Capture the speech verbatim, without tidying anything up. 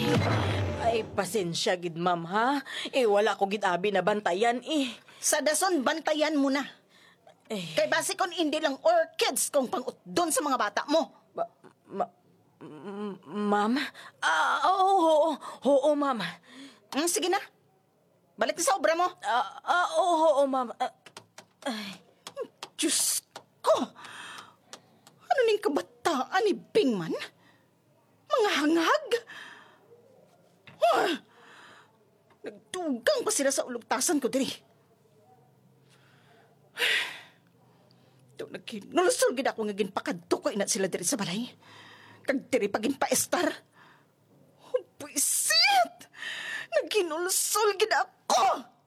Ay, pasensya gid ma'am ha. Eh wala ko gid abi na bantayan eh. Sa dason, bantayan mo na. Eh, Kay base kon hindi lang orchids kung pang-utdon sa mga bata mo. ba, ma, m- ma'am? Ah, oo, oo, oo, ma'am. Hmm, sige na. Balik na sa obra mo. Ah, ah, oo, oo, ma'am. Ah, ay, Diyos ko! Ano ning kabataan ni Bingman? Mga hangag? Ah! Nagdugang pa sila sa ulugtasan ko diri. Ito, nagkinulusol gid ako nga ginpakadto ko ina sila diri sa balay. Kag diri pa ginpaestar. Oh, buisit! Nagkinulusol gid ako!